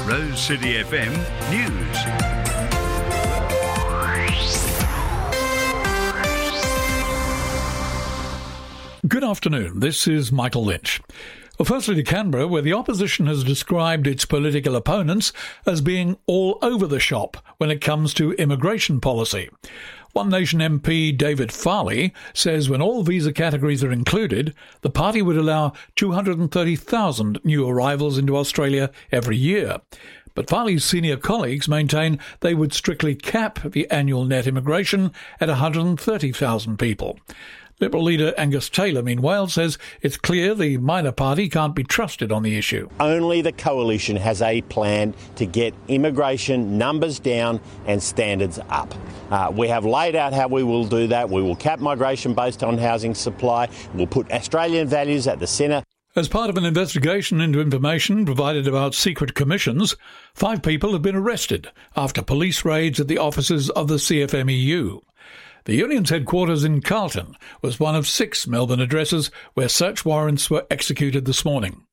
Rose City FM News. Good afternoon, this is Michael Lynch. Well, firstly to Canberra, where the opposition has described its political opponents as being all over the shop when it comes to immigration policy. One Nation MP David Farley says when all visa categories are included, the party would allow 230,000 new arrivals into Australia every year. But Farley's senior colleagues maintain they would strictly cap the annual net immigration at 130,000 people. Liberal leader Angus Taylor, meanwhile, says it's clear the minor party can't be trusted on the issue. Only the coalition has a plan to get immigration numbers down and standards up. We have laid out how we will do that. We will cap migration based on housing supply. We'll put Australian values at the centre. As part of an investigation into information provided about secret commissions, 5 people have been arrested after police raids at the offices of the CFMEU. The union's headquarters in Carlton was one of 6 Melbourne addresses where search warrants were executed this morning.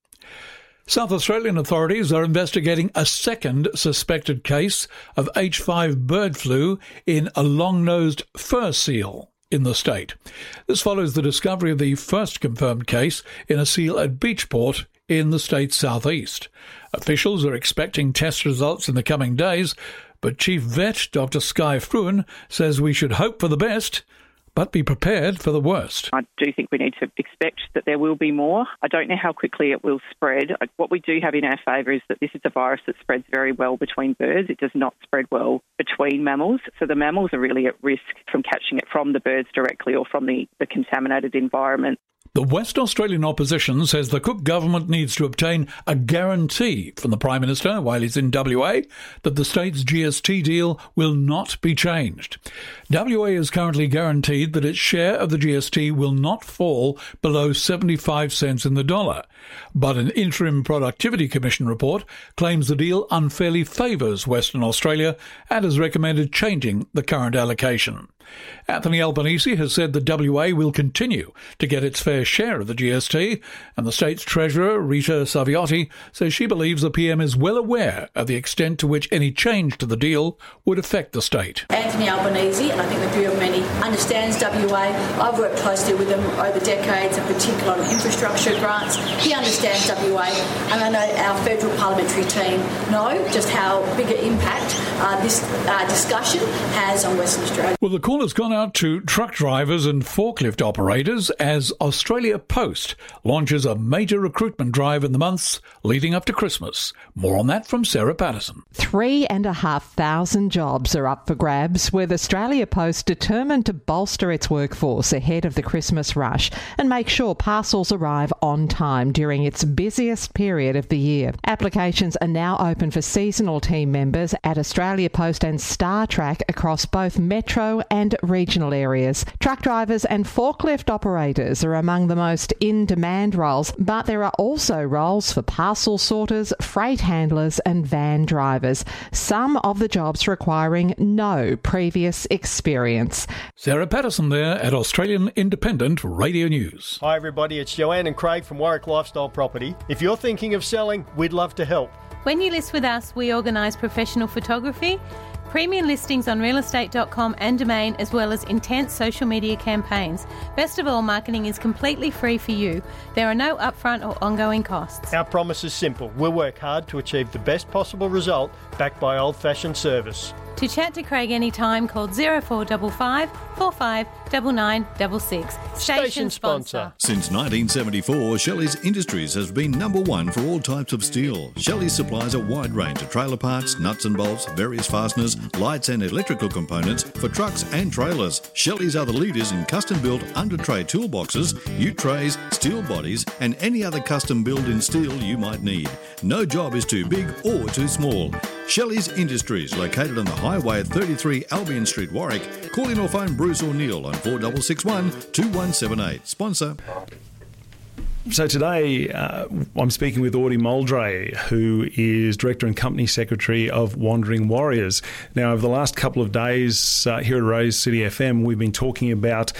South Australian authorities are investigating a second suspected case of H5 bird flu in a long-nosed fur seal in the state. This follows the discovery of the first confirmed case in a seal at Beachport in the state's southeast. Officials are expecting test results in the coming days, but Chief Vet Dr Skye Fruin says we should hope for the best, but be prepared for the worst. I do think we need to expect that there will be more. I don't know how quickly it will spread. What we do have in our favour is that this is a virus that spreads very well between birds. It does not spread well between mammals. So the mammals are really at risk from catching it from the birds directly or from the contaminated environment. The West Australian opposition says the Cook government needs to obtain a guarantee from the Prime Minister while he's in WA that the state's GST deal will not be changed. WA is currently guaranteed that its share of the GST will not fall below 75 cents in the dollar, but an interim Productivity Commission report claims the deal unfairly favours Western Australia and has recommended changing the current allocation. Anthony Albanese has said that WA will continue to get its fair share of the GST, and the state's treasurer, Rita Saviotti, says she believes the PM is well aware of the extent to which any change to the deal would affect the state. Anthony Albanese, and I think the view of many, understands WA. I've worked closely with him over decades, in particular on infrastructure grants. He understands WA, and I know our federal parliamentary team know just how big an impact this discussion has on Western Australia. Well, the call has gone out to truck drivers and forklift operators as Australia Post launches a major recruitment drive in the months leading up to Christmas. More on that from Sarah Patterson. 3,500 jobs are up for grabs, with Australia Post determined to bolster its workforce ahead of the Christmas rush and make sure parcels arrive on time during its busiest period of the year. Applications are now open for seasonal team members at Australia Post and StarTrack across both metro and regional areas. Truck drivers and forklift operators are among the most in-demand roles, but there are also roles for parcel sorters, freight handlers and van drivers, some of the jobs requiring no previous experience. Sarah Patterson there at Australian Independent Radio News. Hi everybody, it's Joanne and Craig from Warwick Lifestyle Property. If you're thinking of selling, we'd love to help. When you list with us, we organise professional photography, premium listings on realestate.com and Domain, as well as intense social media campaigns. Best of all, marketing is completely free for you. There are no upfront or ongoing costs. Our promise is simple. We'll work hard to achieve the best possible result, backed by old-fashioned service. To chat to Craig anytime, call 0455 45 9966. Station sponsor. Since 1974, Shelley's Industries has been number one for all types of steel. Shelley supplies a wide range of trailer parts, nuts and bolts, various fasteners, lights and electrical components for trucks and trailers. Shelley's are the leaders in custom-built under-tray toolboxes, ute trays, steel bodies and any other custom-built in steel you might need. No job is too big or too small. Shelley's Industries, located on the highway at 33 Albion Street, Warwick. Call in or phone Bruce O'Neill on 4661 2178. Sponsor. So today I'm speaking with Audie Muldray, who is Director and Company Secretary of Wandering Warriors. Now, over the last couple of days here at Rose City FM, we've been talking about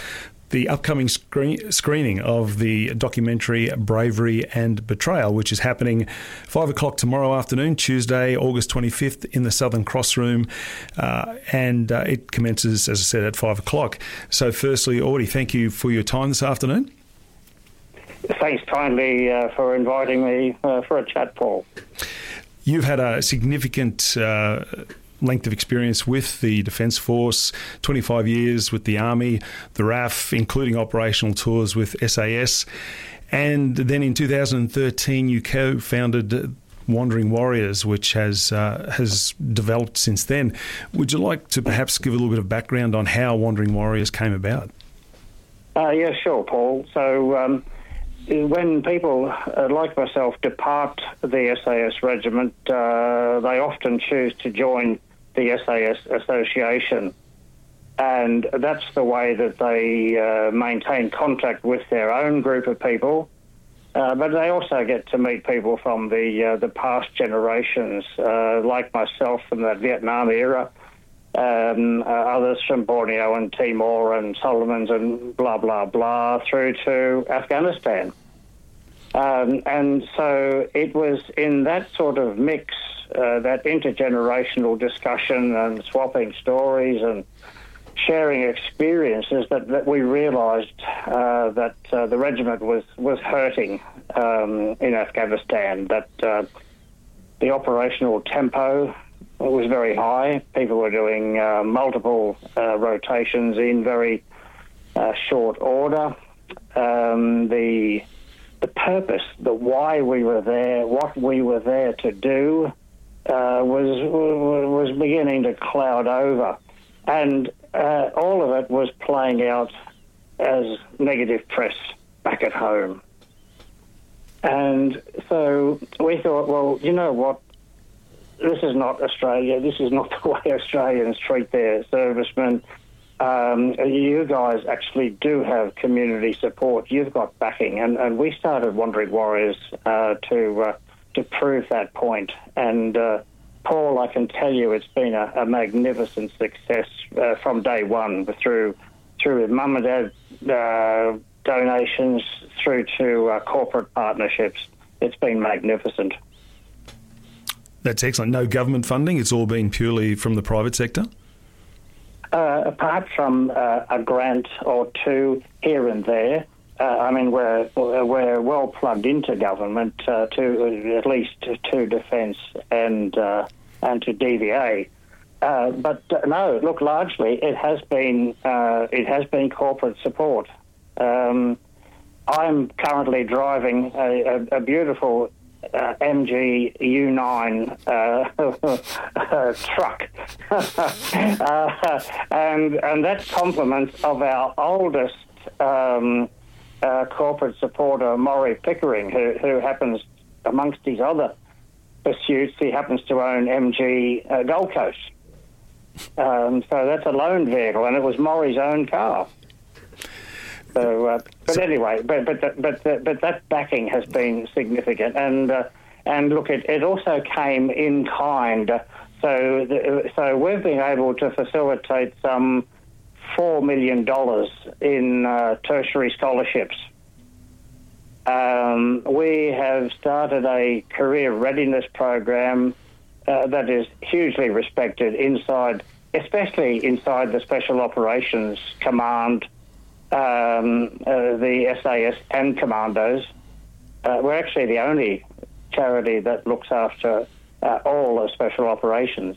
the upcoming screening of the documentary Bravery and Betrayal, which is happening 5 o'clock tomorrow afternoon, Tuesday, August 25th, in the Southern Cross Room, and it commences, as I said, at 5 o'clock. So firstly, Audie, thank you for your time this afternoon. Thanks kindly for inviting me for a chat, Paul. You've had a significant length of experience with the Defence Force, 25 years with the Army, the RAF, including operational tours with SAS. And then in 2013, you co-founded Wandering Warriors, which has developed since then. Would you like to perhaps give a little bit of background on how Wandering Warriors came about? Yeah, sure, Paul. So when people like myself depart the SAS regiment, they often choose to join the SAS Association. And that's the way that they maintain contact with their own group of people. But they also get to meet people from the past generations, like myself from that Vietnam era, others from Borneo and Timor and Solomons and blah, blah, blah, through to Afghanistan. And so it was in that sort of mix, that intergenerational discussion and swapping stories and sharing experiences that we realised that the regiment was hurting in Afghanistan, that the operational tempo was very high. People were doing multiple rotations in very short order. The purpose, the why we were there, what we were there to do, was beginning to cloud over, and all of it was playing out as negative press back at home. And so we thought, well, you know what? This is not Australia. This is not the way Australians treat their servicemen. You guys actually do have community support. You've got backing. And we started Wandering Warriors to prove that point. And Paul, I can tell you it's been a magnificent success from day one, through mum and dad donations through to corporate partnerships. It's been magnificent. That's excellent. No government funding? It's all been purely from the private sector? Apart from a grant or two here and there, I mean, we're well plugged into government, to at least to Defence and to DVA. But no, look, largely it has been corporate support. I'm currently driving a beautiful MG U9 truck, and that's compliments of our oldest corporate supporter, Maury Pickering, who happens, amongst his other pursuits, he happens to own MG Gold Coast. So that's a loaned vehicle, and it was Maury's own car. So, anyway, but that backing has been significant, and look, it also came in kind. So we've been able to facilitate some $4 million in tertiary scholarships. We have started a career readiness program that is hugely respected especially inside the Special Operations Command, the SAS and Commandos. We're actually the only charity that looks after all of Special Operations.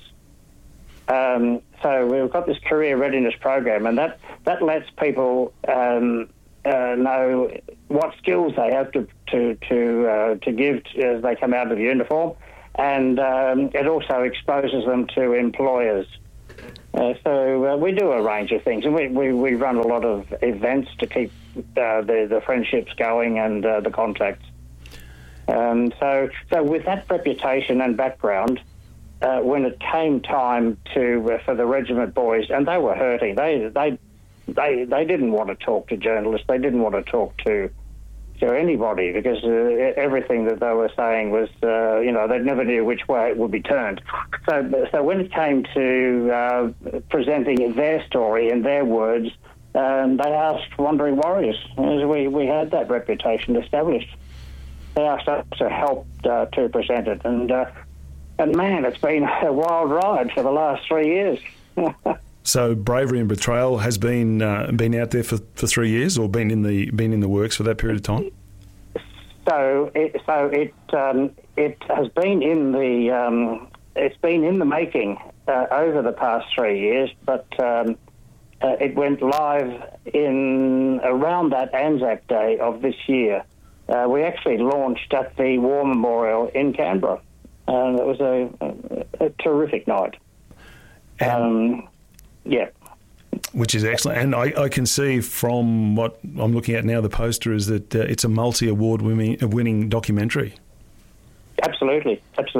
So we've got this career readiness program, and that lets people know what skills they have to give as they come out of uniform, and it also exposes them to employers. So we do a range of things, and we run a lot of events to keep the friendships going and the contacts. So with that reputation and background, when it came time for the regiment boys, and they were hurting, they didn't want to talk to journalists, they didn't want to talk to anybody, because everything that they were saying was, they never knew which way it would be turned. So when it came to presenting their story in their words, and they asked Wandering Warriors. We had that reputation established. They asked us to help to present it, and man, it's been a wild ride for the last 3 years. So Bravery and Betrayal has been out there for 3 years, or been in the works for that period of time. So it has been in the making over the past 3 years, but it went live in around that Anzac Day of this year. We actually launched at the War Memorial in Canberra, and it was a terrific night. Yeah. Which is excellent. And I can see from what I'm looking at now, the poster is that it's a multi-award winning documentary. Absolutely.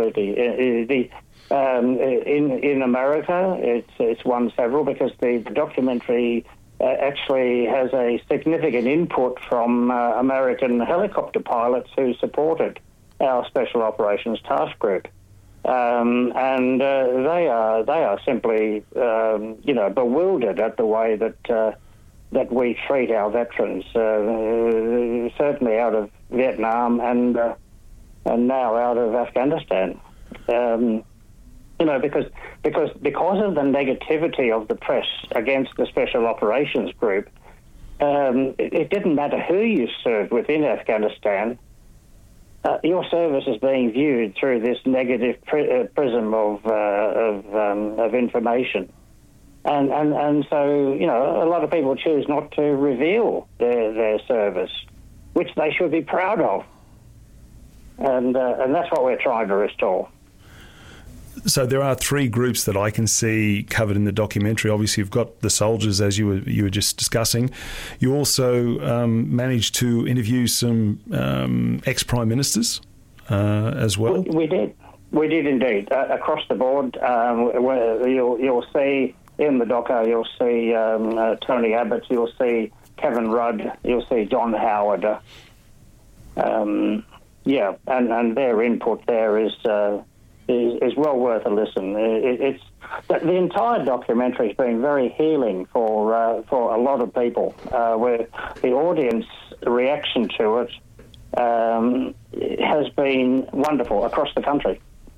In America, it's won several because the documentary actually has a significant input from American helicopter pilots who supported our Special Operations Task Group. And they are simply, bewildered at the way that we treat our veterans, certainly out of Vietnam and now out of Afghanistan. Because of the negativity of the press against the Special Operations Group, it didn't matter who you served within Afghanistan. Your service is being viewed through this negative prism of information, and so a lot of people choose not to reveal their service, which they should be proud of, and that's what we're trying to restore. So there are three groups that I can see covered in the documentary. Obviously, you've got the soldiers, as you were just discussing. You also managed to interview some ex-prime ministers as well. We did indeed. Across the board, you'll see in the doco, you'll see Tony Abbott, you'll see Kevin Rudd, you'll see John Howard. And their input there is well worth a listen. It's the entire documentary has been very healing for a lot of people. Where the audience reaction to it has been wonderful across the country.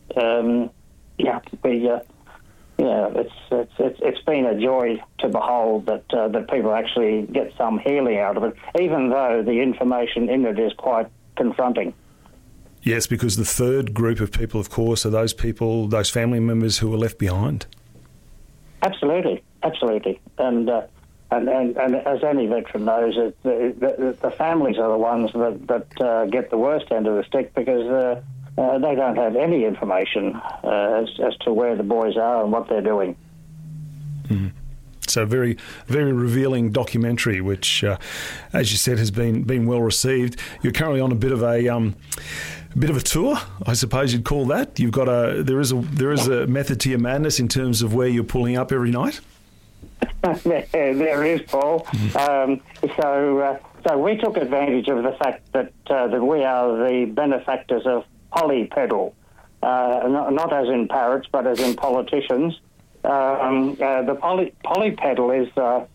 It's been a joy to behold that people actually get some healing out of it, even though the information in it is quite confronting. Yes, because the third group of people, of course, are those people, those family members who were left behind. Absolutely. And as any veteran knows, the families are the ones that get the worst end of the stick because they don't have any information as to where the boys are and what they're doing. Mm. So very, very revealing documentary, which, as you said, has been well received. You're currently on a bit of a tour, I suppose you'd call that. You've got there is a method to your madness in terms of where you're pulling up every night. There is, Paul. So we took advantage of the fact that we are the benefactors of Polypedal, not as in parrots, but as in politicians. The Polypedal is a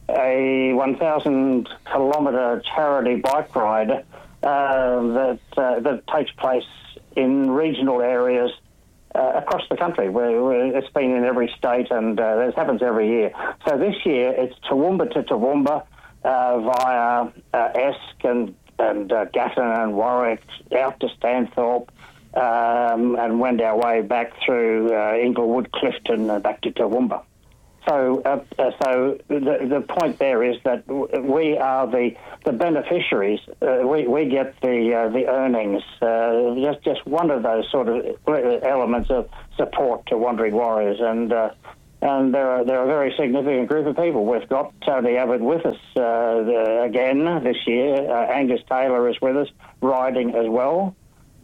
1,000-kilometre charity bike ride that takes place in regional areas across the country, where it's been in every state, and this happens every year. So this year it's Toowoomba to Toowoomba via Esk and Gatton and Warwick out to Stanthorpe, and went our way back through Inglewood, Clifton, back to Toowoomba. So the point there is that we are the beneficiaries. We get the earnings. Just one of those sort of elements of support to Wandering Warriors, and they're a very significant group of people. We've got Tony Abbott with us again this year. Angus Taylor is with us, riding as well.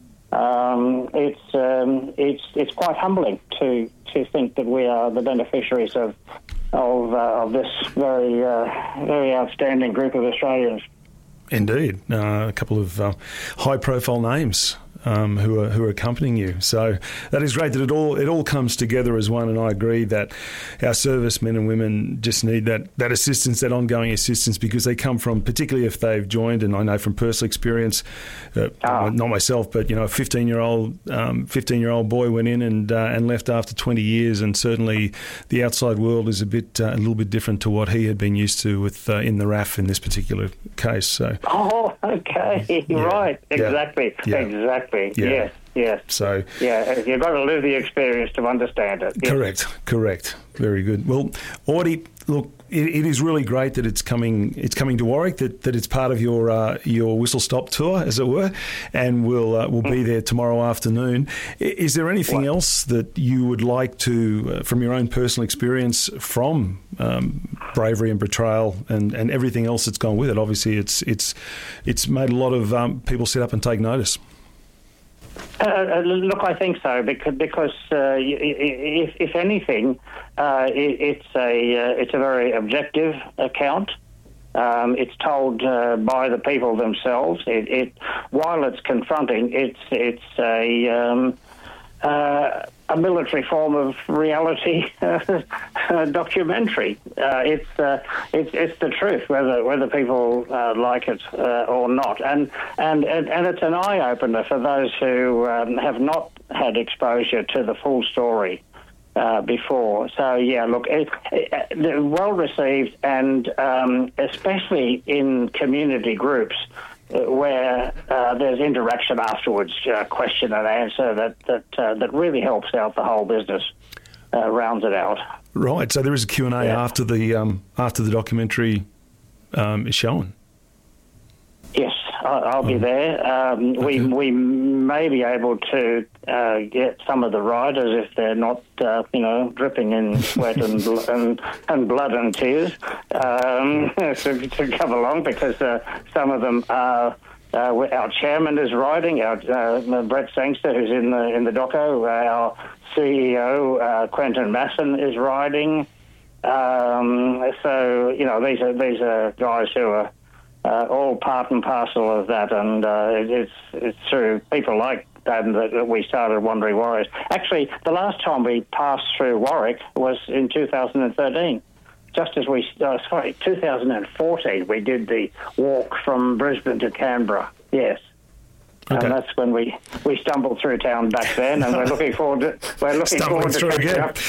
It's quite humbling to think that we are the beneficiaries of this very outstanding group of Australians. Indeed, a couple of high-profile names who are accompanying you. So that is great that it all comes together as one, and I agree that our servicemen and women just need that assistance, that ongoing assistance, because they come from, particularly if they've joined, and I know from personal experience, not myself, but a 15-year-old boy went in and left after 20 years, and certainly the outside world is a little bit different to what he had been used to with in the RAF in this particular case. So. Oh, okay, yeah. Right, exactly, yeah. Exactly, yeah. Yes. So you've got to live the experience to understand it. Yes. Correct. Very good. Well, Audie, look, it is really great that it's coming to Warwick, that it's part of your whistle stop tour, as it were, and we'll be there tomorrow afternoon. Is there anything else that you would like to, from your own personal experience, from bravery and betrayal and everything else that's gone with it? Obviously, it's made a lot of people sit up and take notice. Look, I think so, because if anything, it's a very objective account. It's told by the people themselves. While it's confronting, it's a military form of reality documentary. It's the truth, whether people like it or not, and it's an eye opener for those who have not had exposure to the full story before. So yeah, look, well received, and especially in community groups, where there's interaction afterwards, question and answer, that really helps out the whole business, rounds it out. Right. So there is a Q&A after the documentary is shown. Yes, I'll be there. Okay. We may be able to get some of the riders, if they're not, dripping in sweat and blood and tears, to come along, because some of them are. Our chairman is riding. Our Brett Sangster, who's in the doco. Our CEO Quentin Masson is riding. So these are guys who are. All part and parcel of that, and it's through people like that we started Wandering Warriors. Actually, the last time we passed through Warwick was in 2013. Just as 2014, we did the walk from Brisbane to Canberra. Yes. Okay. And that's when we stumbled through town back then, and we're looking forward to catching up.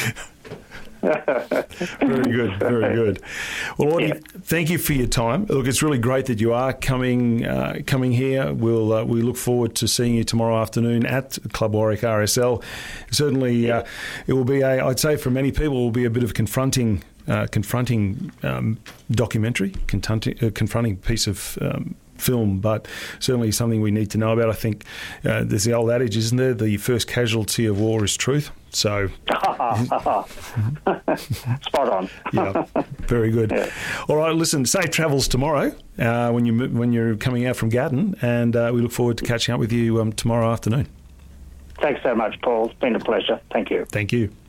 Very good. Well, Audie, thank you for your time. Look, it's really great that you are coming here. We look forward to seeing you tomorrow afternoon at Club Warwick RSL. Certainly, it will be I'd say for many people, it will be a bit of confronting documentary, confronting piece of film, but certainly something we need to know about. I think there's the old adage, isn't there? The first casualty of war is truth. So, spot on. Yeah, very good. Yeah. All right, listen. Safe travels tomorrow when you're coming out from Gatton, and we look forward to catching up with you tomorrow afternoon. Thanks so much, Paul. It's been a pleasure. Thank you. Thank you.